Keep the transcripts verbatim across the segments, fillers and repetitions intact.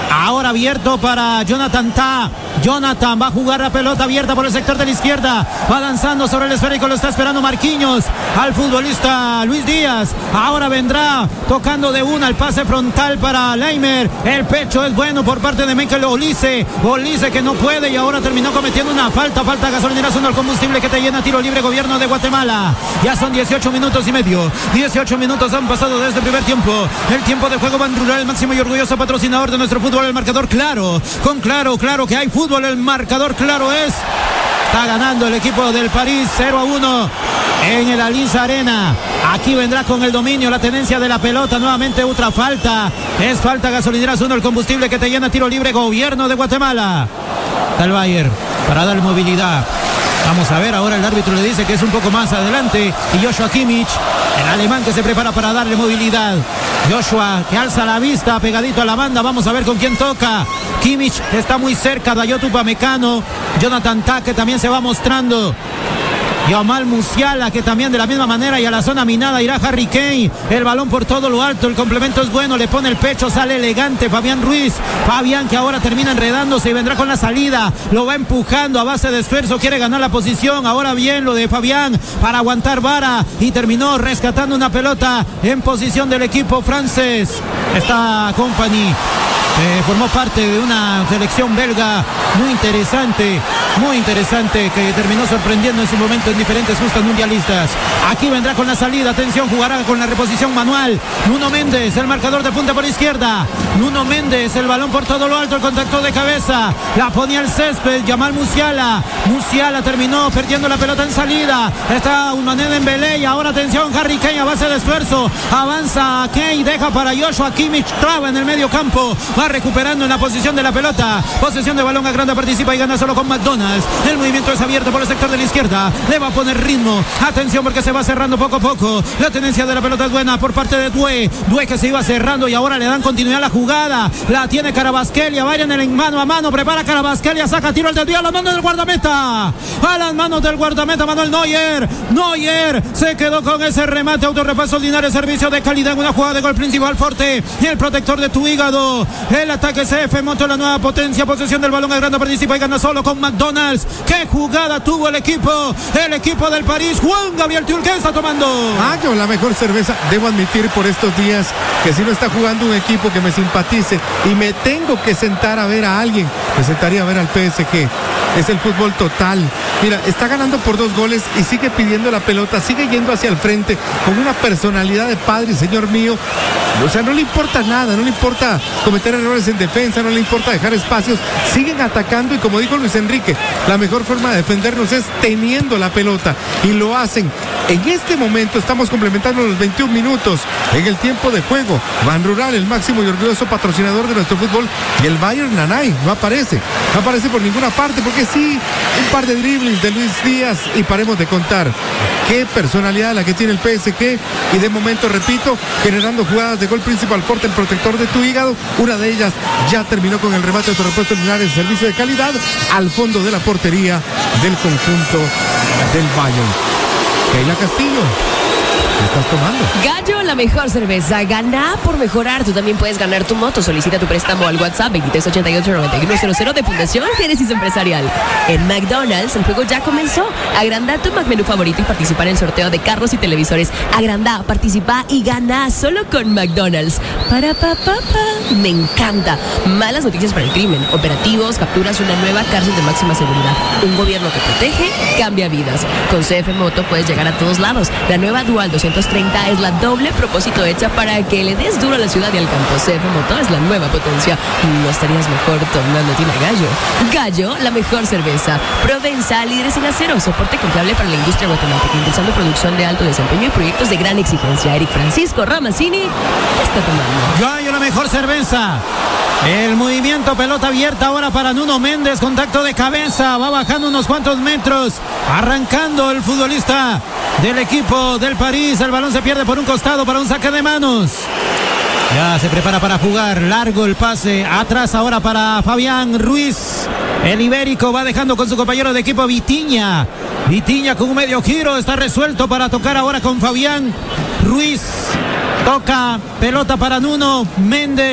Ahora abierto para Jonathan Ta. Jonathan va a jugar la pelota abierta por el sector de la izquierda. Va lanzando sobre el esférico, lo está esperando Marquinhos. Al futbolista Luis Díaz. Ahora vendrá tocando de una el pase frontal para Leimer. El pecho es bueno por parte de Mikel Olise. Olise que no puede y ahora terminó cometiendo una falta. Falta gasolinera, son el combustible que te llena. Tiro libre, gobierno de Guatemala. Ya son dieciocho minutos y medio. dieciocho minutos han pasado desde el primer tiempo. El tiempo de juego Ban Rural, el máximo y orgulloso patrocinador de nuestro fútbol. El marcador claro. Con claro, claro que hay fútbol. El marcador claro es. Está ganando el equipo del París cero a uno en el Allianz Arena. Aquí vendrá con el dominio, la tenencia de la pelota. Nuevamente otra falta. Es falta gasolineras uno, el combustible que te llena. Tiro libre, gobierno de Guatemala. Está el Bayern para dar movilidad. Vamos a ver, ahora el árbitro le dice que es un poco más adelante. Y Joshua Kimmich, el alemán que se prepara para darle movilidad. Joshua que alza la vista, pegadito a la banda. Vamos a ver con quién toca. Kimmich está muy cerca. Dayot Upamecano. Jonathan Ta que también se va mostrando. Yamal Musiala que también de la misma manera, y a la zona minada irá Harry Kane. El balón por todo lo alto, el complemento es bueno, le pone el pecho, sale elegante Fabián Ruiz. Fabián que ahora termina enredándose y vendrá con la salida, lo va empujando a base de esfuerzo, quiere ganar la posición. Ahora bien lo de Fabián para aguantar vara y terminó rescatando una pelota en posición del equipo francés. Esta Company Eh, formó parte de una selección belga muy interesante, muy interesante, que terminó sorprendiendo en su momento en diferentes justas mundialistas. Aquí vendrá con la salida, atención, jugará con la reposición manual. Nuno Méndez, el marcador de punta por izquierda. Nuno Méndez, el balón por todo lo alto, el contacto de cabeza, la ponía al césped, Yamal Musiala. Musiala terminó perdiendo la pelota en salida. Está Ousmane Dembélé y ahora atención, Harry Kane a base de esfuerzo. Avanza Kane, deja para Joshua Kimmich, traba en el medio campo. Va recuperando en la posición de la pelota. Posesión de balón, Agranda participa y gana solo con McDonald's. El movimiento es abierto por el sector de la izquierda. Le va a poner ritmo. Atención porque se va cerrando poco a poco. La tenencia de la pelota es buena por parte de Due. Due que se iba cerrando y ahora le dan continuidad a la jugada. La tiene Carabasquelia. Vayan en el mano a mano. Prepara Carabasquelia. Saca tiro al desvío a las manos del guardameta. A las manos del guardameta Manuel Neuer. Neuer se quedó con ese remate. Autorrepaso Linares. Servicio de calidad en una jugada de gol principal. Forte. El protector de tu hígado. El ataque C F Moto, la nueva potencia. Posesión del balón. Agranda participa y gana solo con McDonald's. ¿Qué jugada tuvo el equipo? El equipo del París. Juan Gabriel Tuil, ¿qué está tomando? Ah, yo la mejor cerveza. Debo admitir por estos días que si no está jugando un equipo que me simpatice y me tengo que sentar a ver a alguien, me sentaría a ver al P S G. Es el fútbol total. Mira, está ganando por dos goles y sigue pidiendo la pelota, sigue yendo hacia el frente con una personalidad de padre, señor mío. O sea, no le importa nada, no le importa cometer errores en defensa, no le importa dejar espacios, siguen atacando y como dijo Luis Enrique, la mejor forma de defendernos es teniendo la pelota y lo hacen. En este momento estamos complementando los veintiún minutos en el tiempo de juego. Ban Rural, el máximo y orgulloso patrocinador de nuestro fútbol, y el Bayern Nanay no aparece, no aparece por ninguna parte, porque sí, un par de dribles de Luis Díaz y paremos de contar. Qué personalidad la que tiene el P S G y de momento, repito, generando jugadas de gol principal. Forte, el protector de tu hígado, una de ellas ya terminó con el remate de autorrepuesto Linares, servicio de calidad al fondo de la portería del conjunto del Bayern. Keila Castillo, ¿qué estás tomando? Gallo, la mejor cerveza. Gana por mejorar. Tú también puedes ganar tu moto. Solicita tu préstamo al WhatsApp veintitrés ochenta y ocho noventa y uno cero cero de Fundación Génesis Empresarial. En McDonald's el juego ya comenzó. Agranda tu McMenú favorito y participa en el sorteo de carros y televisores. Agranda, participa y gana solo con McDonald's. Para pa pa pa. Me encanta. Malas noticias para el crimen. Operativos, capturas, una nueva cárcel de máxima seguridad. Un gobierno que protege, cambia vidas. Con C F Moto puedes llegar a todos lados. La nueva Dual doscientos treinta es la doble propósito hecha para que le des duro a la ciudad y al campo. C F Moto es la nueva potencia. No estarías mejor tomándote una Gallo. Gallo, la mejor cerveza. Provenza, líderes en acero. Soporte confiable para la industria guatemalteca, impulsando producción de alto desempeño y proyectos de gran exigencia. Eric Francisco Ramazzini, ¿qué está tomando? Gallo, la mejor cerveza. El movimiento, pelota abierta ahora para Nuno Méndez, contacto de cabeza, va bajando unos cuantos metros, arrancando el futbolista del equipo del París. El balón se pierde por un costado para un saque de manos. Ya se prepara para jugar, largo el pase, atrás ahora para Fabián Ruiz. El ibérico va dejando con su compañero de equipo Vitinha. Vitinha con un medio giro, está resuelto para tocar ahora con Fabián Ruiz. Toca, pelota para Nuno Méndez.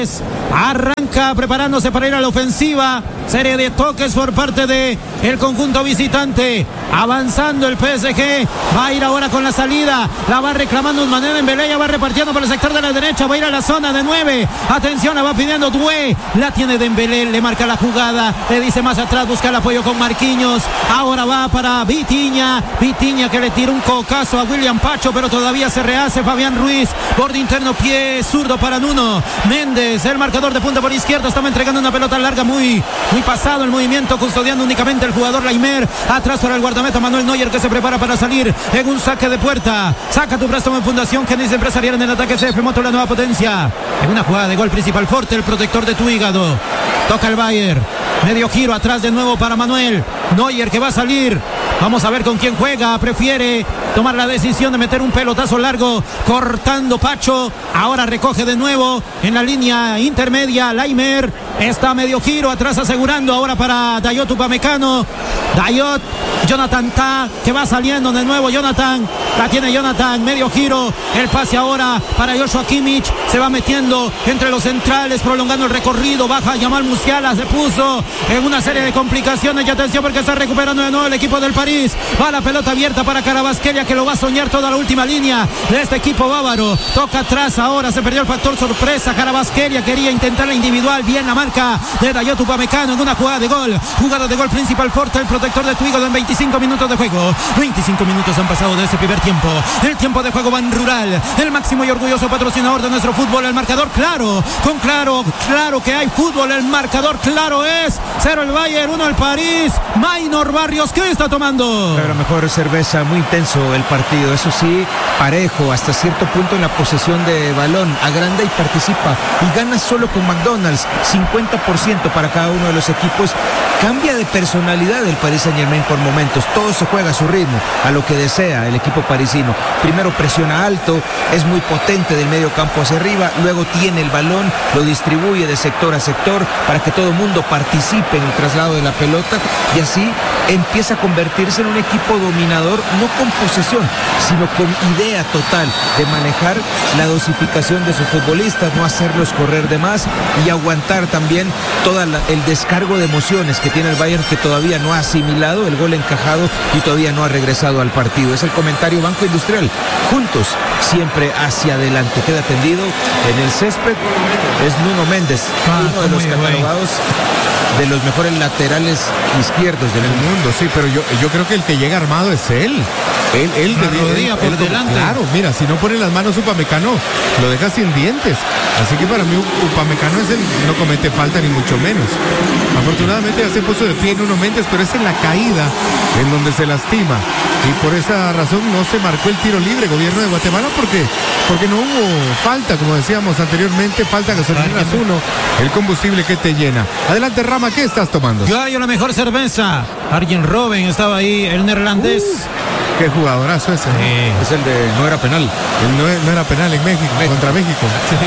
Arranca preparándose para ir a la ofensiva. Serie de toques por parte de el conjunto visitante. Avanzando el P S G. Va a ir ahora con la salida. La va reclamando un Mané Dembélé. Ya va repartiendo por el sector de la derecha. Va a ir a la zona de nueve. Atención, la va pidiendo Doué. La tiene Dembélé. Le marca la jugada. Le dice más atrás. Busca el apoyo con Marquinhos. Ahora va para Vitinha. Vitinha que le tira un cocazo a William Pacho. Pero todavía se rehace Fabián Ruiz. Borde interno, pie zurdo para Nuno Méndez. El marcador de punta por izquierda. Estaba entregando una pelota larga muy, muy pasado el movimiento. Custodiando únicamente el jugador Laimer. Atrás para el guardameta Manuel Neuer, que se prepara para salir en un saque de puerta. Saca tu préstamo en Fundación Genesis Empresarial en el ataque. C F Moto, la nueva potencia. En una jugada de gol principal Forte, el protector de tu hígado. Toca el Bayern. Medio giro atrás de nuevo para Manuel Neuer, que va a salir. Vamos a ver con quién juega. Prefiere tomar la decisión de meter un pelotazo largo, cortando Pacho. Ahora recoge de nuevo en la línea intermedia Laimer. Está medio giro atrás asegurando ahora para Dayot Upamecano. Dayot, Jonathan Tah, que va saliendo de nuevo. Jonathan, la tiene Jonathan, medio giro. El pase ahora para Joshua Kimmich. Se va metiendo entre los centrales, prolongando el recorrido. Baja Yamal Musiala, se puso en una serie de complicaciones. Y atención, porque está recuperando de nuevo el equipo del París. Va la pelota abierta para Kvaratskhelia, que lo va a soñar toda la última línea de este equipo bávaro. Toca atrás ahora, se perdió el factor sorpresa. Kvaratskhelia quería intentar la individual. Bien la marca de Dayot Upamecano en una jugada de gol. Jugada de gol principal Forte, el protector de tu hígado en veinticinco minutos de juego. veinticinco minutos han pasado de ese primer tiempo. El tiempo de juego Ban Rural, el máximo y orgulloso patrocinador de nuestro fútbol. El marcador claro, con claro, claro que hay fútbol. El marcador claro es cero el Bayern, uno el París. Maynor Barrios, ¿qué está tomando? Pero mejor cerveza, muy intenso el partido. Eso sí, parejo hasta cierto punto en la posesión de balón. Agranda y participa. Y gana solo con McDonald's. cincuenta por ciento para cada uno de los equipos. Cambia de personalidad el Paris Saint-Germain por momentos. Todo se juega a su ritmo, a lo que desea el equipo parisino. Primero presiona alto, es muy potente del medio campo hacia arriba, luego tiene el balón, lo distribuye de sector a sector para que todo el mundo participe en el traslado de la pelota, y así empieza a convertirse en un equipo dominador, no con posesión, sino con idea total de manejar la dosificación de sus futbolistas, no hacerlos correr de más y aguantar también todo el descargo de emociones que tiene el Bayern, que todavía no ha asimilado el gol encajado y todavía no ha regresado al partido. Es el comentario Banco Industrial. Juntos, siempre hacia adelante. Queda tendido en el césped. Es Nuno Méndez, ah, uno de los catalogados de los mejores laterales izquierdos del mundo. Sí, pero yo, yo creo que el que llega armado es él. Él, él, la de, rodilla él, por él, delante. Claro, mira, si no pone las manos Upamecano, lo deja sin dientes. Así que para mí Upamecano es el, no comete falta ni mucho menos. Afortunadamente ya se puso de pie Nuno Méndez, pero es en la caída en donde se lastima. Y por esa razón no se marcó el tiro libre, gobierno de Guatemala, porque, porque no hubo falta, como decíamos anteriormente, falta gasolineras uno, el combustible que te llena. Adelante, Rama, ¿qué estás tomando? Yo hay la mejor cerveza. Arjen Robben estaba ahí, el neerlandés. Uh, qué jugadorazo ese. Sí. Es el de no era penal. El no, no era penal en México, México. contra México.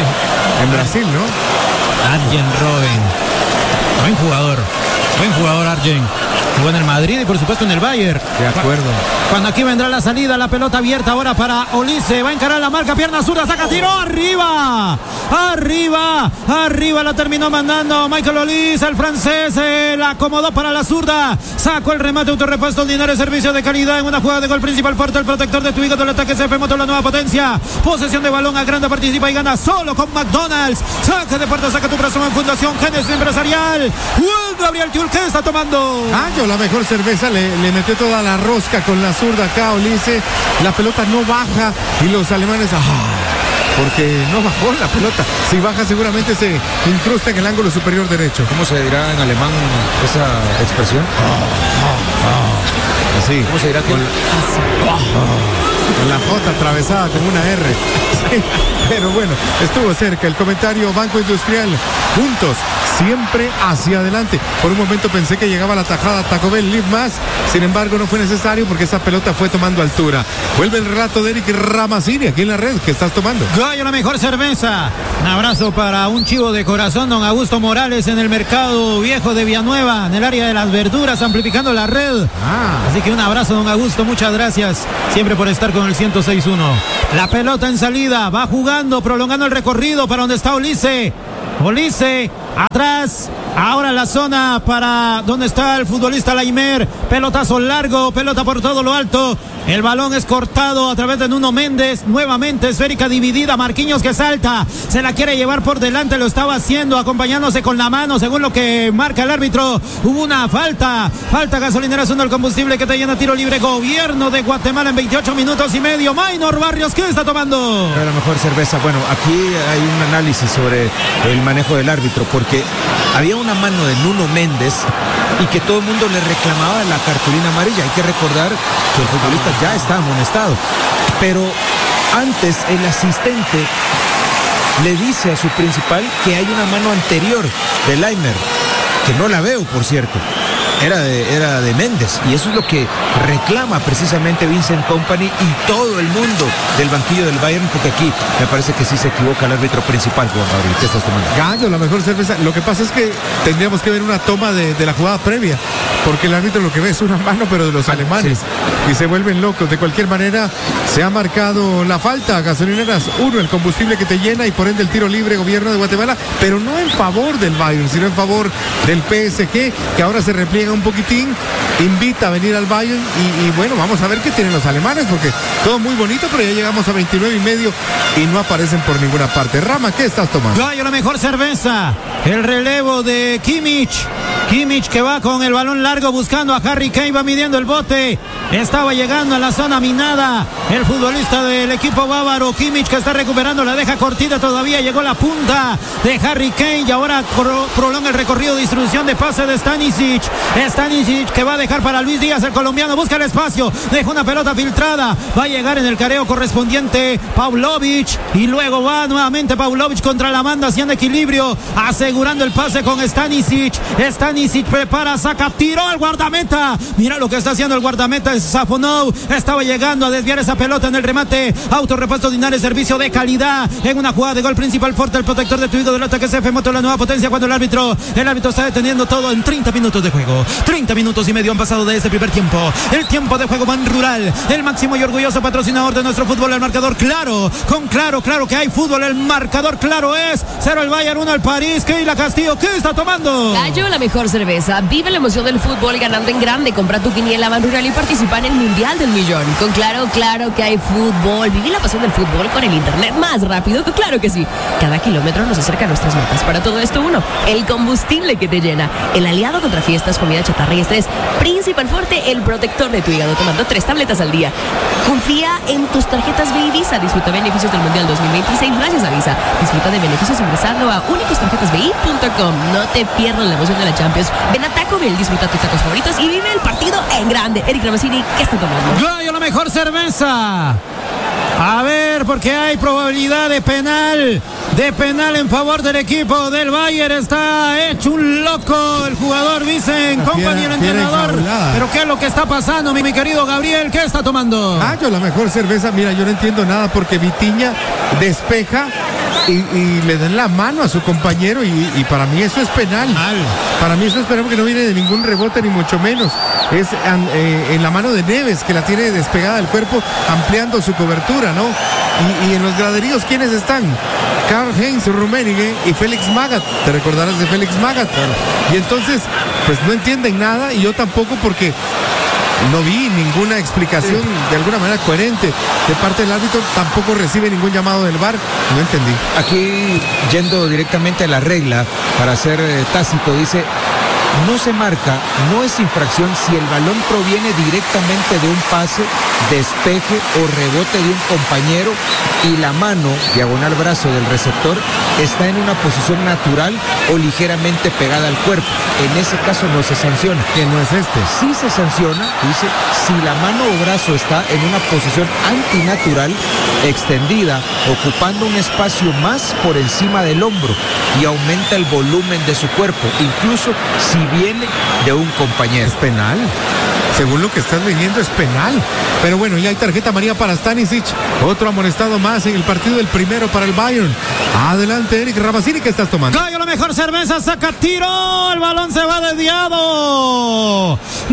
Sí. En Brasil, ¿no? Arjen Robben. Buen jugador. Buen jugador Arjen. Jugó en el Madrid y por supuesto en el Bayern. De acuerdo. Cuando aquí vendrá la salida, la pelota abierta ahora para Olise. Va a encarar la marca, pierna zurda, saca tiro, arriba. Arriba, arriba la terminó mandando Michael Olise, el francés, eh, la acomodó para la zurda. Sacó el remate, autorrepuesto, el dinero, servicio de calidad en una jugada de gol principal Fuerte, el protector de tu hígado, el ataque C F Moto, la nueva potencia. Posesión de balón, agranda, participa y gana solo con McDonald's. Saca de puerta, saca tu brazo en Fundación Genesis Empresarial. Juan Gabriel Tiul, ¿qué está tomando? Ah, yo la mejor cerveza, le, le metió toda la rosca con la zurda acá, Olise. La pelota no baja y los alemanes, ah, porque no bajó la pelota. Si baja seguramente se incrusta en el ángulo superior derecho. ¿Cómo se dirá en alemán esa expresión? Ah, ah, ah. Así. ¿Cómo se dirá que? Con, ah, con la J atravesada con una R. Sí, pero bueno, estuvo cerca. El comentario Banco Industrial. Juntos, siempre hacia adelante. Por un momento pensé que llegaba la tajada Taco Bell Live Más. Sin embargo, no fue necesario porque esa pelota fue tomando altura. Vuelve el relato de Eric Ramazzini aquí en la red. ¿Qué estás tomando? Gallo, la mejor cerveza. Un abrazo para un chivo de corazón, don Augusto Morales, en el mercado viejo de Villanueva, en el área de las verduras, amplificando la red. Ah. Así que un abrazo, don Augusto, muchas gracias siempre por estar con el ciento seis uno. La pelota en salida, va jugando, prolongando el recorrido para donde está Olise. Olise, atrás. Ahora la zona para donde está el futbolista Laimer. Pelotazo largo, pelota por todo lo alto. El balón es cortado a través de Nuno Méndez. Nuevamente esférica dividida. Marquinhos que salta. Se la quiere llevar por delante. Lo estaba haciendo acompañándose con la mano. Según lo que marca el árbitro. Hubo una falta. Falta gasolinera uno el combustible que te llena. Tiro libre. Gobierno de Guatemala en veintiocho minutos y medio. Maynor Barrios, ¿qué está tomando? La mejor cerveza. Bueno, aquí hay un análisis sobre el manejo del árbitro. Porque había una mano de Nuno Méndez y que todo el mundo le reclamaba la cartulina amarilla. Hay que recordar que el futbolista ya está amonestado, pero antes el asistente le dice a su principal que hay una mano anterior de Laimer, que no la veo, por cierto. Era de, era de Méndez, y eso es lo que reclama precisamente Vincent Kompany y todo el mundo del banquillo del Bayern, porque aquí me parece que sí se equivoca el árbitro principal, Juan Gabriel. ¿Qué estás tomando? Gallo, la mejor cerveza. Lo que pasa es que tendríamos que ver una toma de, de la jugada previa, porque el árbitro lo que ve es una mano, pero de los alemanes, sí, y se vuelven locos. De cualquier manera, se ha marcado la falta. Gasolineras uno, el combustible que te llena, y por ende el tiro libre, Gobierno de Guatemala, pero no en favor del Bayern, sino en favor del P S G, que ahora se repliega un poquitín, invita a venir al Bayern, y, y bueno, vamos a ver qué tienen los alemanes, porque todo muy bonito, pero ya llegamos a veintinueve y medio y no aparecen por ninguna parte. Rama, ¿qué estás tomando? Gallo, la mejor cerveza. El relevo de Kimmich. Kimmich que va con el balón largo buscando a Harry Kane, va midiendo el bote. Estaba llegando a la zona minada el futbolista del equipo bávaro. Kimmich que está recuperando, la deja cortita todavía. Llegó la punta de Harry Kane y ahora prolonga el recorrido de distribución de pase de Stanisic. Stanisic que va a dejar para Luis Díaz, el colombiano. Busca el espacio, deja una pelota filtrada. Va a llegar en el careo correspondiente Paulovic y luego va nuevamente Paulovic contra la banda haciendo equilibrio, asegurando el pase con Stanisic. Stanisic prepara, saca, tiró al guardameta. Mira lo que está haciendo el guardameta. Safonov estaba llegando a desviar esa pelota en el remate. Autorepuesto Dinares, servicio de calidad en una jugada de gol principal. Forte el protector de Tuigo del ataque C F Moto, la nueva potencia, cuando el árbitro el árbitro está deteniendo todo en treinta minutos de juego. treinta minutos y medio han pasado de este primer tiempo. El tiempo de juego Ban Rural, el máximo y orgulloso patrocinador de nuestro fútbol. El marcador claro, con claro, claro que hay fútbol. El marcador claro es cero el Bayern, uno el París. Keila Castillo, ¿qué está tomando? Gallo, la mejor cerveza. Vive la emoción del fútbol ganando en grande. Compra tu quiniela Ban Rural y participa en el Mundial del Millón. Con claro, claro que hay fútbol. Viví la pasión del fútbol con el internet más rápido. Claro que sí. Cada kilómetro nos acerca a nuestras metas. Para todo esto, uno, el combustible que te llena. El aliado contra fiestas, comida chatarra y estrés. Principal Forte, el protector de tu hígado. Tomando tres tabletas al día. Confía en tus tarjetas B I Visa. Disfruta beneficios del Mundial dos mil veintiséis gracias a Visa. Disfruta de beneficios ingresando a únicos tarjetas B I punto com. No te pierdas la emoción de la Champions. Ven a Taco Bell, disfruta tus tacos favoritos y vive el partido en grande. Eric Ramazzini, ¿qué está tomando? Gallo, la mejor cerveza. A ver, porque hay probabilidad de penal. De penal en favor del equipo del Bayern. Está hecho un loco el jugador Vincent Kompany, el entrenador. Pero ¿qué es lo que está pasando, mi, mi querido Gabriel? ¿Qué está tomando? Ah, yo la mejor cerveza. Mira, yo no entiendo nada, porque Vitinha despeja y, y le dan la mano a su compañero, y, y para mí eso es penal. Mal. Para mí eso es penal, porque no viene de ningún rebote, ni mucho menos. Es eh, en la mano de Neves, que la tiene despegada del cuerpo, ampliando su cobertura, ¿no? Y, y en los graderíos, ¿quiénes están? Karl-Heinz Rummenigge y Félix Magath. Te recordarás de Félix Magath. Claro. Y entonces, pues no entienden nada, y yo tampoco, porque no vi ninguna explicación de alguna manera coherente de parte del árbitro. Tampoco recibe ningún llamado del V A R. No entendí. Aquí, yendo directamente a la regla, para ser eh, tácito, dice: no se marca, no es infracción si el balón proviene directamente de un pase, despeje o rebote de un compañero y la mano, diagonal brazo del receptor, está en una posición natural o ligeramente pegada al cuerpo. En ese caso no se sanciona. Que no es este. Sí se sanciona, dice, si la mano o brazo está en una posición antinatural, extendida, ocupando un espacio más por encima del hombro y aumenta el volumen de su cuerpo, incluso si viene de un compañero. Es penal. Según lo que estás leyendo, es penal. Pero bueno, ya hay tarjeta amarilla para Stanisic. Otro amonestado más en el partido, del primero para el Bayern. Adelante, Eric Ramazzini, ¿qué estás tomando? Gallo, la mejor cerveza, saca tiro. El balón se va desviado.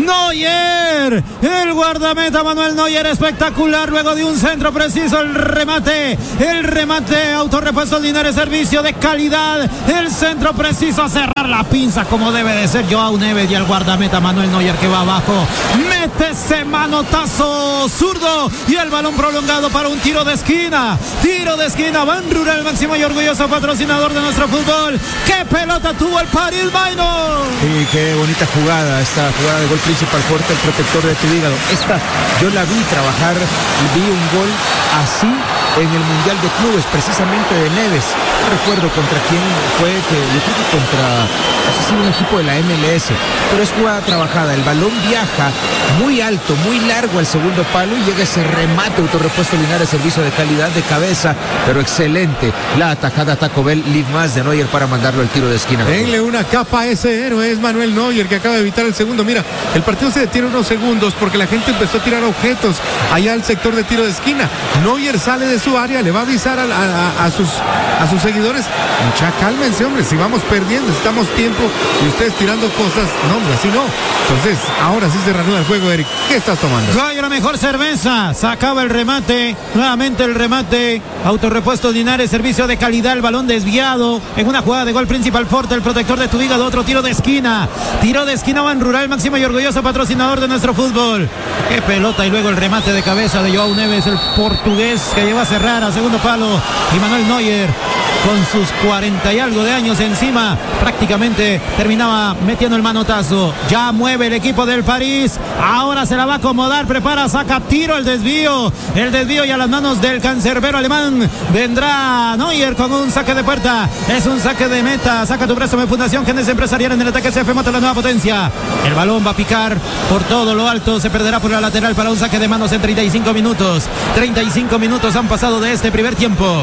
Neuer, el guardameta Manuel Neuer, espectacular, luego de un centro preciso, el remate, el remate, autorrepuesto Linares, servicio de calidad, el centro preciso a cerrar la pinza como debe de ser Joao Neves y el guardameta Manuel Neuer que va abajo, mete ese manotazo zurdo y el balón prolongado para un tiro de esquina, tiro de esquina, Ban Rural, máximo y orgulloso patrocinador de nuestro fútbol. ¡Qué pelota tuvo el París Maino! Y qué bonita jugada, esta jugada de gol principal fuerte, el protector de tu hígado. Esta yo la vi trabajar y vi un gol así en el Mundial de Clubes, precisamente de Neves. No recuerdo contra quién fue, que yo creo que contra, no sé si un equipo de la M L S, pero es jugada trabajada. El balón viaja muy alto, muy largo al segundo palo y llega ese remate autorrepuesto Linares, servicio de calidad de cabeza, pero excelente. La atajada Taco Bell, Live más de Neuer para mandarlo al tiro de esquina. Denle una capa a ese héroe, es Manuel Neuer, que acaba de evitar el segundo. Mira, el partido se detiene unos segundos porque la gente empezó a tirar objetos allá al sector de tiro de esquina. Neuer sale de su área, le va a avisar a, a, a, sus, a sus seguidores. Mucha cálmense, hombre, si vamos perdiendo, estamos tiempo y ustedes tirando cosas, no, hombre, así no. Entonces, ahora sí se reanuda el juego, Eric. ¿Qué estás tomando? Hay una mejor cerveza, sacaba el remate, nuevamente el remate, autorrepuesto Linares, servicio de calidad, el balón desviado, en una jugada de gol principal fuerte, el protector de tu hígado, otro tiro de esquina, tiro de esquina Ban Rural, máximo y orgulloso patrocinador de nuestro fútbol. Qué pelota, y luego el remate de cabeza de Joao Neves, el portugués que lleva a cerrar a segundo palo, y Manuel Neuer con sus cuarenta y algo de años encima, prácticamente terminaba metiendo el manotazo. Ya mueve el equipo del París, ahora se la va a acomodar, prepara, saca tiro, el desvío, el desvío y a las manos del cancerbero alemán, vendrá Neuer con un saque de puerta, es un saque de meta, saca tu préstamo de Fundación Genes Empresarial en el ataque C F Moto, la nueva potencia, el balón va a picar por todo lo alto, se perderá por la lateral para un saque de manos en treinta y cinco minutos, treinta y cinco minutos han pasado de este primer tiempo.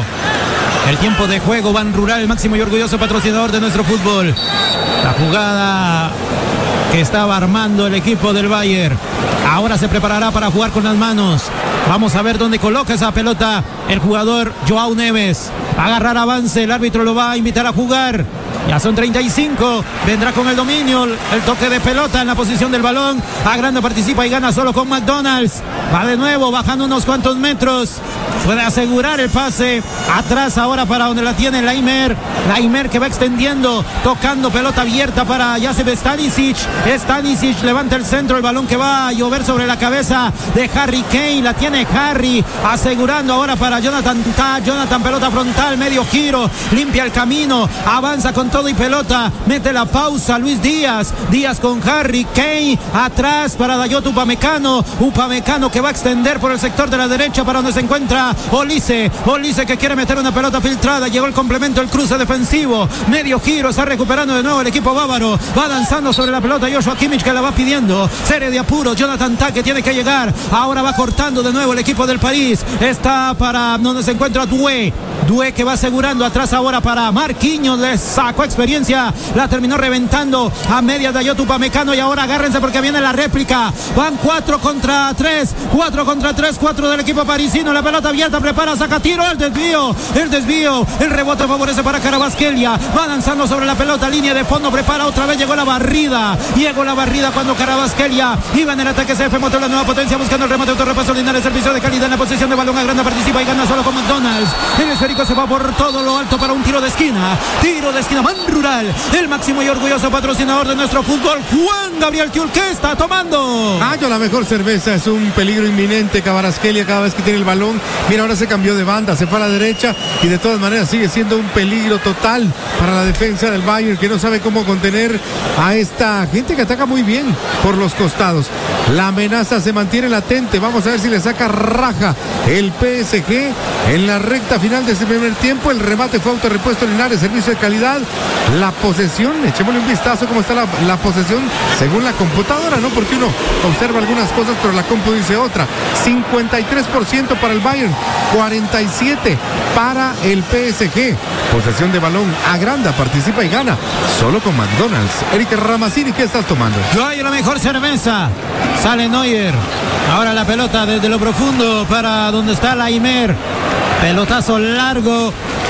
El tiempo de juego, Ban Rural, máximo y orgulloso patrocinador de nuestro fútbol. La jugada que estaba armando el equipo del Bayern. Ahora se preparará para jugar con las manos. Vamos a ver dónde coloca esa pelota el jugador Joao Neves. Va a agarrar avance, el árbitro lo va a invitar a jugar. Ya son treinta y cinco, vendrá con el dominio, el toque de pelota en la posición del balón. Agranda, participa y gana solo con McDonald's. Va de nuevo, bajando unos cuantos metros. Puede asegurar el pase. Atrás ahora para donde la tiene Laimer. Laimer que va extendiendo, tocando pelota abierta para Jacek Stanisic. Stanisic levanta el centro, el balón que va a llover sobre la cabeza de Harry Kane. La tiene Harry, asegurando ahora para Jonathan Tah. Jonathan, pelota frontal, medio giro, limpia el camino, avanza con todo y pelota, mete la pausa Luis Díaz. Díaz con Harry Kane, atrás para Dayot Upamecano. Upamecano que va a extender por el sector de la derecha para donde se encuentra Olise. Olise que quiere meter una pelota filtrada. Llegó el complemento, el cruce defensivo. Medio giro, está recuperando de nuevo el equipo bávaro. Va lanzando sobre la pelota Joshua Kimmich que la va pidiendo. Serie de apuros. Jonathan Tah que tiene que llegar. Ahora va cortando de nuevo el equipo del París. Está para donde se encuentra Doué. Doué que va asegurando atrás ahora para Marquinhos. Le sacó experiencia. La terminó reventando a media de Dayot Upamecano. Y ahora agárrense porque viene la réplica. Van cuatro contra tres. Cuatro contra tres. Cuatro del equipo parisino. La pelota abierta. Prepara, saca tiro. El desvío. El desvío. El rebote favorece para Carabasquelia. Va lanzando sobre la pelota. Línea de fondo. Prepara otra vez. Llegó la barrida. Llegó la barrida cuando Carabasquelia iba en el ataque. C F Motor, la nueva potencia. Buscando el remate. Autorrepaso Linares. Servicio de calidad en la posición de balón. Agranda, participa y gana solo con McDonald's. El esférico se va por todo lo alto para un tiro de esquina. Tiro de esquina. Ban Rural. El máximo y orgulloso patrocinador de nuestro fútbol. Juan Gabriel Tiul. ¿Qué está tomando? Ah, yo la mejor cerveza. Es un peligro inminente. Carabasquelia cada vez que tiene el balón. Mira, ahora se cambió de banda. Se fue a la derecha. Y de todas maneras sigue siendo un peligro total para la defensa del Bayern, que no sabe cómo contener a esta gente que ataca muy bien por los costados. La amenaza se mantiene latente. Vamos a ver si le saca raja el P S G en la recta final de ese primer tiempo. El remate fue autorrepuesto Linares, servicio de calidad. La posesión, echémosle un vistazo cómo está la, la posesión según la computadora, ¿no? Porque uno observa algunas cosas, pero la compu dice otra. cincuenta y tres por ciento para el Bayern, cuarenta y siete por ciento para el P S G. Posesión de balón, agranda, participa y gana solo con McDonald's. Eric Ramazzini, ¿qué estás tomando? Yo hay la mejor cerveza. Sale Neuer. Ahora la pelota desde lo profundo para donde está Laimer. Pelotazo largo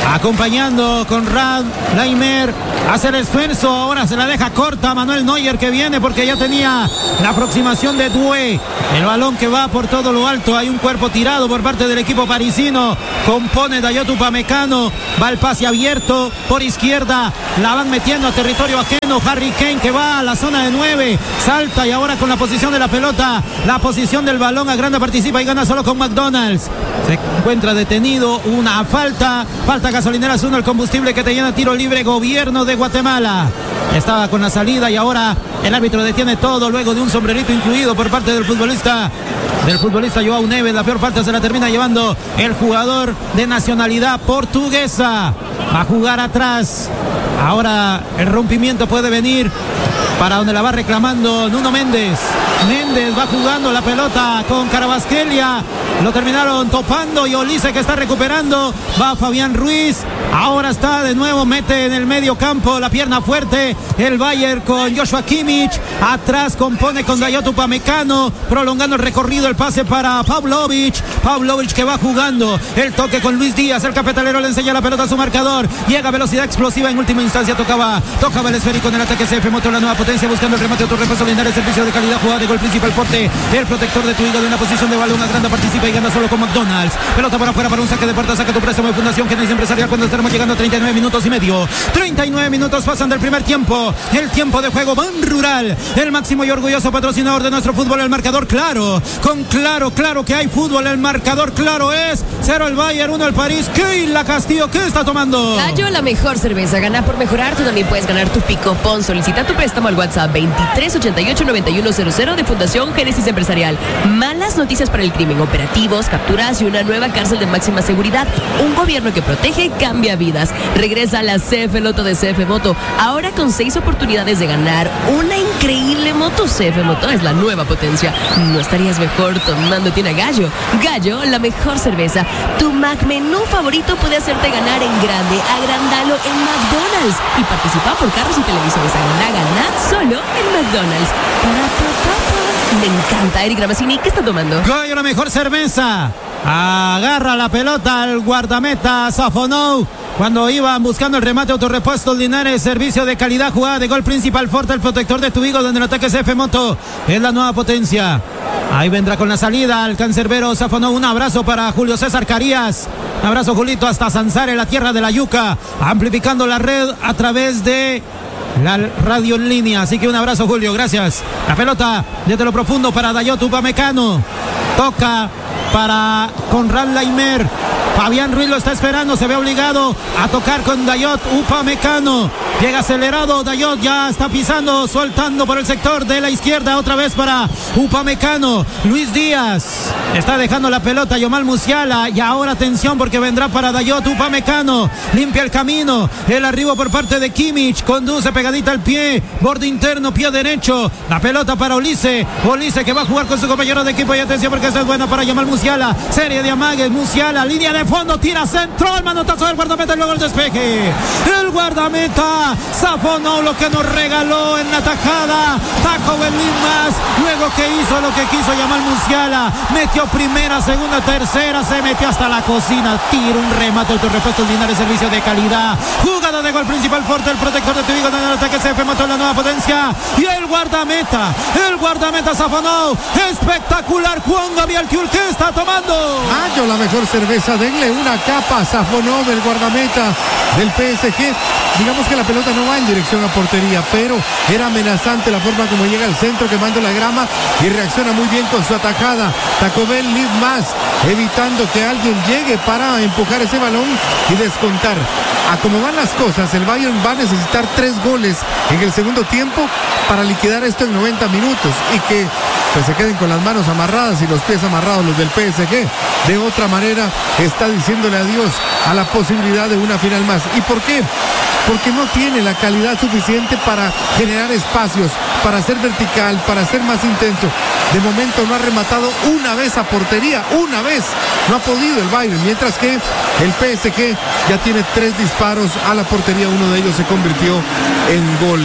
acompañando con Rad Laimer, hace el esfuerzo, ahora se la deja corta a Manuel Neuer, que viene porque ya tenía la aproximación de Doué, el balón que va por todo lo alto, hay un cuerpo tirado por parte del equipo parisino, compone Dayot Upamecano, va el pase abierto por izquierda, la van metiendo a territorio ajeno, Harry Kane que va a la zona de nueve, salta y ahora con la posición de la pelota, la posición del balón, agranda, participa y gana solo con McDonald's, se encuentra detenido, una falta, falta Gasolineras uno, el combustible que te llena, tiro libre, gobierno de Guatemala, estaba con la salida y ahora el árbitro detiene todo luego de un sombrerito incluido por parte del futbolista del futbolista Joao Neves. La peor parte se la termina llevando el jugador de nacionalidad portuguesa, va a jugar atrás, ahora el rompimiento puede venir para donde la va reclamando Nuno Méndez. Méndez va jugando la pelota con Carabasquelia, lo terminaron topando y Olise que está recuperando, va Fabián Ruiz, ahora está de nuevo, mete en el medio campo la pierna fuerte el Bayern con Joshua Kimmich, atrás compone con Dayot Upamecano, prolongando el recorrido, el pase para Pavlovic, Pavlovic que va jugando, el toque con Luis Díaz, el cafetalero le enseña la pelota a su marcador, llega velocidad explosiva, en última instancia tocaba, tocaba el esférico en el ataque C F Moto, la nueva potencia buscando el remate, otro repaso, Linares, servicio de calidad, jugada de gol principal, Forte, el protector de tu hígado en una posición de balón, agranda, participa y gana solo con McDonald's, pelota para afuera para un saque de puerta, saca tu préstamo de Fundación Genesis Empresarial cuando estaremos llegando a treinta y nueve minutos y medio, treinta y nueve minutos pasan del primer tiempo, el tiempo de juego Ban Rural, el máximo y orgulloso patrocinador de nuestro fútbol, el marcador claro, con claro, claro que hay fútbol, el marcador claro es cero el Bayern, uno el París, Keila Castillo, ¿qué está tomando? Gallo, la mejor cerveza, gana por mejorar, tú también puedes ganar tu Picopón, solicita tu préstamo al WhatsApp veintitrés ochenta y ocho noventa y uno cero cero de Fundación Génesis Empresarial. Malas noticias para el crimen, operativos, capturas y una nueva cárcel de máxima seguridad, un gobierno que protege, cambia vidas. Regresa a la C F Loto de C F Moto, ahora con seis oportunidades de ganar una increíble moto. C F Moto es la nueva potencia. ¿No estarías mejor tomándote una Gallo? Gallo, la mejor cerveza. Tu Mac menú favorito puede hacerte ganar en grande. Agrandalo en McDonald's y participa por carros y televisores. Agranda, gana solo en McDonald's. Para papá. Me encanta. Eric Gramacini, ¿qué está tomando? Gallo, la mejor cerveza. Agarra la pelota al guardameta Safonou. Cuando iban buscando el remate, autorrepuestos Linares, servicio de calidad, jugada de gol principal, Forte, el protector de tu hígado en el ataque C F Moto, es la nueva potencia. Ahí vendrá con la salida al cancerbero Safonou, un abrazo para Julio César Carías, un abrazo Julito hasta Sansare, la tierra de la yuca, amplificando la red a través de la radio en línea, así que un abrazo Julio, gracias. La pelota desde lo profundo para Dayot Upamecano, toca para Conrad Laimer, Fabián Ruiz lo está esperando, se ve obligado a tocar con Dayot Upamecano, llega acelerado, Dayot ya está pisando, soltando por el sector de la izquierda, otra vez para Upamecano, Luis Díaz está dejando la pelota, Yomal Musiala, y ahora atención porque vendrá para Dayot Upamecano, limpia el camino, el arribo por parte de Kimmich, conduce pegadita al pie, borde interno, pie derecho, la pelota para Olise, Olise que va a jugar con su compañero de equipo, y atención porque esta es buena para Yomal Musiala, serie de amagues, Musiala, línea de fondo, tira centro, el manotazo del guardameta y luego el despeje, el guardameta Safonou, lo que nos regaló en la tajada, Taco Berlín más, luego que hizo lo que quiso Yamal Musiala, metió primera, segunda, tercera, se metió hasta la cocina, tira un remate, autorrepuesto Linares, servicio de calidad, jugada de gol principal, Forte, el protector de tu hígado en el ataque C F Moto, la nueva potencia, y el guardameta, el guardameta Safonou, espectacular, Juan Gabriel Kiul, ¿qué está tomando? Gallo, la mejor cerveza, denle una capa a Safonou, del guardameta del P S G. Digamos que la pelota no va en dirección a portería, pero era amenazante la forma como llega al centro, quemando la grama, y reacciona muy bien con su atajada. Tacobel Liv más, evitando que alguien llegue para empujar ese balón y descontar. A como van las cosas, el Bayern va a necesitar tres goles en el segundo tiempo para liquidar esto en noventa minutos y que pues se queden con las manos amarradas y los pies amarrados los del P S G. De otra manera está diciéndole adiós a la posibilidad de una final más. ¿Y por qué? Porque no tiene la calidad suficiente para generar espacios, para ser vertical, para ser más intenso. De momento no ha rematado una vez a portería, una vez no ha podido el Bayern, mientras que el P S G ya tiene tres disparos a la portería, uno de ellos se convirtió en gol.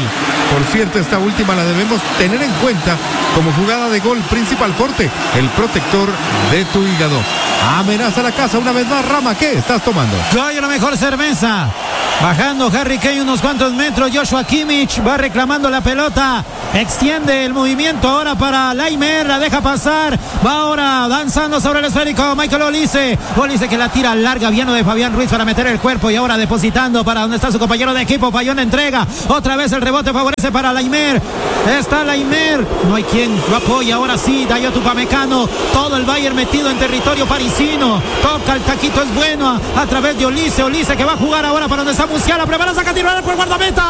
Por cierto, esta última la debemos tener en cuenta como jugada de gol. Principal Forte, el protector de tu hígado. Amenaza la casa una vez más. Rama, ¿qué estás tomando? Yo hay la mejor cerveza. Bajando Harry Kane unos cuantos metros. Joshua Kimmich va reclamando la pelota. Extiende el movimiento ahora para Laimer. La deja pasar. Va ahora danzando sobre el esférico Michael Olise. Olise que la tira larga. Viene de Fabián Ruiz para meter el cuerpo. Y ahora depositando para donde está su compañero de equipo. Falló en entrega. Otra vez el rebote favorece para Laimer. Está Laimer. No hay quien lo apoya. Ahora sí. Dayot Upamecano. Todo el Bayern metido en territorio parisino. Toca el taquito. Es bueno a, a través de Olise. Olise que va a jugar ahora para donde está Musiala. Prepara, saca, tiro por guardameta.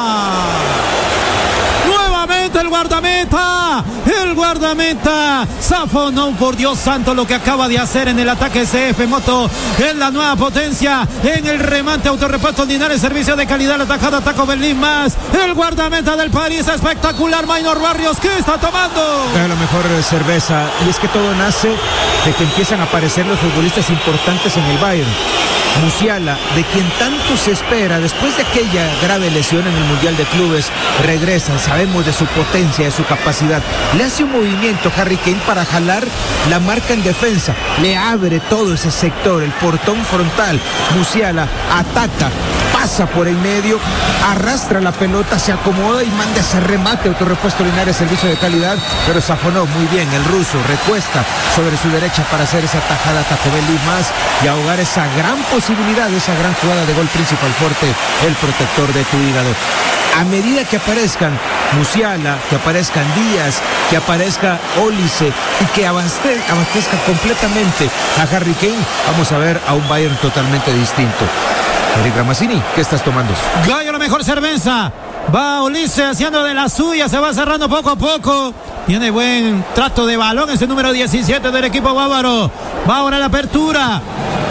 Nuevamente el guardameta, el guardameta Safo, no, por Dios santo, lo que acaba de hacer en el ataque C F Moto es la nueva potencia en el remate, autorrepuesto Linares, servicio de calidad, la tajada Taco Berlín más, el guardameta del París, espectacular, Maynor Barrios, ¿qué está tomando? A lo mejor cerveza, y es que todo nace de que empiezan a aparecer los futbolistas importantes en el Bayern. Musiala, de quien tanto se espera después de aquella grave lesión en el Mundial de Clubes, regresa, sabemos de su potencia, de su capacidad, le hace un movimiento Harry Kane para jalar la marca en defensa, le abre todo ese sector, el portón frontal, Musiala ataca, pasa por el medio, arrastra la pelota, se acomoda y manda ese remate, autorrepuesto Linares, servicio de calidad, pero Safonov muy bien, el ruso recuesta sobre su derecha para hacer esa tajada Tacobelli más y ahogar esa gran posibilidad, esa gran jugada de gol. Principal Forte, el protector de tu hígado. A medida que aparezcan Musiala, que aparezcan Díaz, que aparezca Olise y que abaste, abastezca completamente a Harry Kane, vamos a ver a un Bayern totalmente distinto. Eric Ramazzini, ¿qué estás tomando? Gallo, la mejor cerveza. Va Olise haciendo de la suya, se va cerrando poco a poco. Tiene buen trato de balón ese número diecisiete del equipo bávaro. Va ahora la apertura.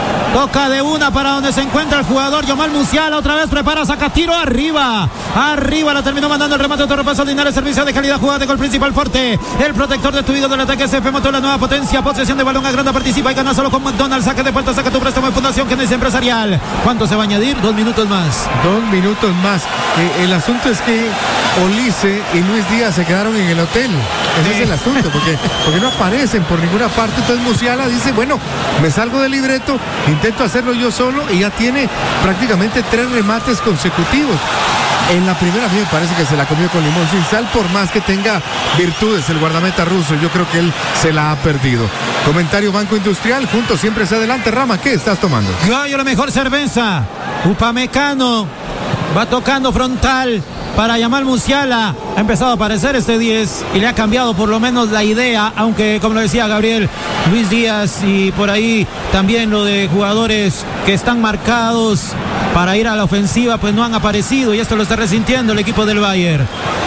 Toca de una para donde se encuentra el jugador Yomal Musiala. Otra vez prepara, saca tiro arriba. Arriba la terminó mandando el remate. Otro repaso Linares, servicio de calidad, jugada de gol. Principal Forte, el protector de tu hígado del ataque C F Motor, la nueva potencia. Posesión de balón, agranda, participa y gana solo con McDonald's. Saque de puerta, saca tu préstamo en Fundación Genesis Empresarial. ¿Cuánto se va a añadir? Dos minutos más. Dos minutos más. Eh, el asunto es que Olise y Luis Díaz se quedaron en el hotel. Ese sí. Es el asunto, porque, porque no aparecen por ninguna parte. Entonces Musiala dice, bueno, me salgo del libreto, intento hacerlo yo solo y ya tiene prácticamente tres remates consecutivos. En la primera a mí me parece que se la comió con limón sin sal, por más que tenga virtudes el guardameta ruso, yo creo que él se la ha perdido. Comentario Banco Industrial, juntos siempre hacia adelante. Rama, ¿qué estás tomando? Gallo, la mejor cerveza. Upamecano va tocando frontal para Yamal Musiala. Ha empezado a aparecer este diez y le ha cambiado por lo menos la idea, aunque como lo decía Gabriel, Luis Díaz y por ahí también lo de jugadores que están marcados para ir a la ofensiva pues no han aparecido, y esto lo está resintiendo el equipo del Bayern.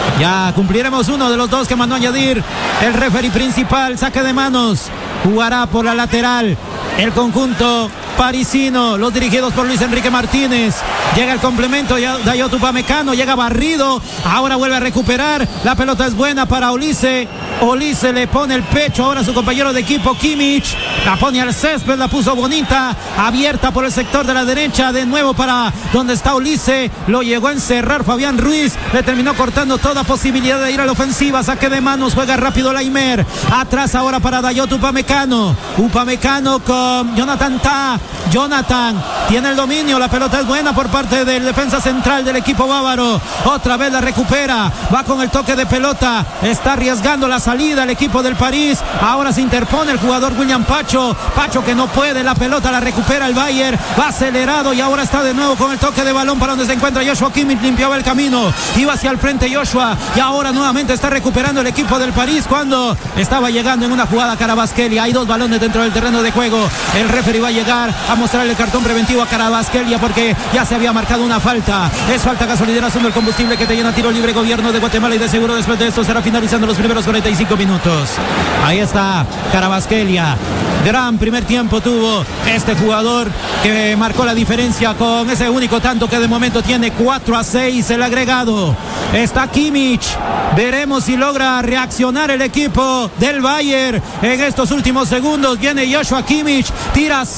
Ya cumpliremos uno de los dos que mandó a añadir el referee principal. Saque de manos, jugará por la lateral el conjunto parisino, los dirigidos por Luis Enrique Martínez. Llega el complemento, Dayot Upamecano, llega barrido, ahora vuelve a recuperar, la pelota es buena para Olise. Olise le pone el pecho ahora a su compañero de equipo Kimmich, la pone al césped, la puso bonita, abierta por el sector de la derecha, de nuevo para donde está Olise, lo llegó a encerrar Fabián Ruiz, le terminó cortando toda posibilidad de ir a la ofensiva. Saque de manos, juega rápido Laimer, atrás ahora para Dayot Upamecano, Upamecano con Jonathan Tah. Jonathan tiene el dominio, la pelota es buena por parte del defensa central del equipo bávaro, otra vez la recupera, va con el toque de pelota, está arriesgando la salida el equipo del París, ahora se interpone el jugador William Pacho, Pacho que no puede, la pelota la recupera el Bayern, va acelerado y ahora está de nuevo con el toque de balón para donde se encuentra Joshua Kimmich, limpiaba el camino, iba hacia el frente Joshua y ahora nuevamente está recuperando el equipo del París cuando estaba llegando en una jugada Kvaratskhelia. Hay dos balones dentro del terreno de juego, el referee va a llegar a mostrarle el cartón preventivo a Kvaratskhelia porque ya se había marcado una falta, es falta gasolinera, suma el combustible que te llena. Tiro libre Gobierno de Guatemala y de seguro después de esto será finalizando los primeros cuarenta y cinco minutos. Ahí está Kvaratskhelia, gran primer tiempo tuvo este jugador que marcó la diferencia con ese único tanto que de momento tiene cuatro a seis el agregado. Está Kimmich, veremos si logra reaccionar el equipo del Bayern en estos últimos segundos. Viene Joshua Kimmich, tira centro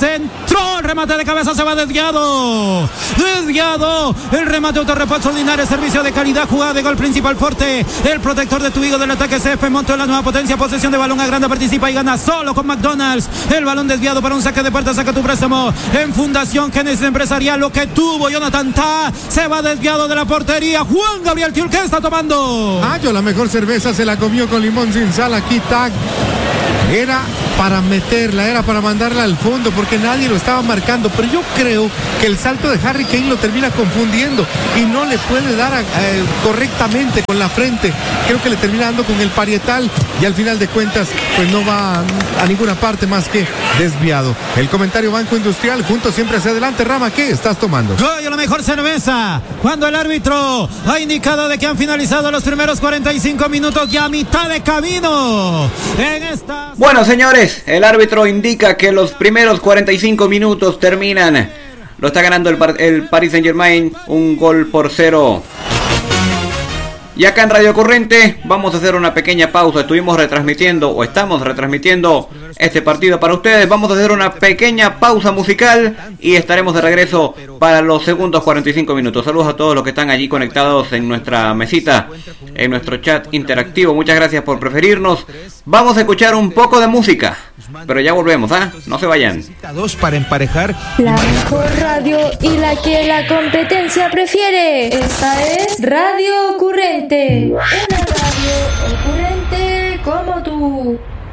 entró, el remate de cabeza se va desviado, desviado, el remate autorrepuesto ordinario, servicio de calidad, jugada de gol principal fuerte, el protector de tu higo del ataque C F Monto, la nueva potencia, posesión de balón, agranda, participa y gana solo con McDonald's, el balón desviado para un saque de puerta, saca tu préstamo en Fundación Génesis Empresarial, lo que tuvo Jonathan Tah, se va desviado de la portería, Juan Gabriel Tiul, ¿qué está tomando? Ah, yo la mejor cerveza se la comió con limón sin sal, aquí Tah. Era para meterla, era para mandarla al fondo porque nadie lo estaba marcando, pero yo creo que el salto de Harry Kane lo termina confundiendo y no le puede dar a, eh, correctamente con la frente, creo que le termina dando con el parietal y al final de cuentas pues no va a, a ninguna parte más que desviado. El comentario Banco Industrial, juntos siempre hacia adelante. Rama, ¿qué estás tomando? Yo la mejor cerveza, cuando el árbitro ha indicado de que han finalizado los primeros cuarenta y cinco minutos ya a mitad de camino en esta... Bueno, señores, el árbitro indica que los primeros cuarenta y cinco minutos terminan. Lo está ganando el, el Paris Saint-Germain, un gol por cero. Y acá en Radio Corriente vamos a hacer una pequeña pausa. Estuvimos retransmitiendo o estamos retransmitiendo este partido para ustedes. Vamos a hacer una pequeña pausa musical y estaremos de regreso para los segundos cuarenta y cinco minutos. Saludos a todos los que están allí conectados en nuestra mesita, en nuestro chat interactivo. Muchas gracias por preferirnos. Vamos a escuchar un poco de música, pero ya volvemos, ¿ah? ¿eh? No se vayan. Dos para emparejar. La mejor radio y la que la competencia prefiere. Esta es Radio Ocurrente. Una radio ocurrente como tú.